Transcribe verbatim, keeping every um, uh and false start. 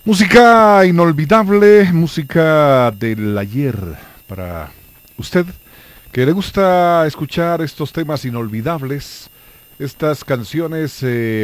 Música inolvidable, música del ayer para usted que le gusta escuchar estos temas inolvidables, estas canciones eh,